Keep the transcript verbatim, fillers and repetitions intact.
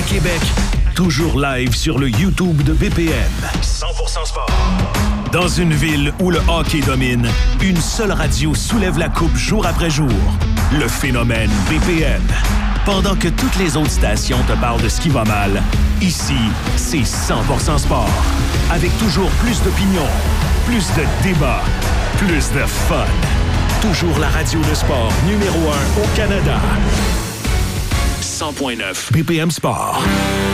Québec, toujours live sur le YouTube de B P M. cent pour cent sport. Dans une ville où le hockey domine, une seule radio soulève la coupe jour après jour. Le phénomène B P M. Pendant que toutes les autres stations te parlent de ce qui va mal, ici, c'est cent pour cent sport. Avec toujours plus d'opinions, plus de débats, plus de fun. Toujours la radio de sport numéro un au Canada. cent point neuf B P M Sport.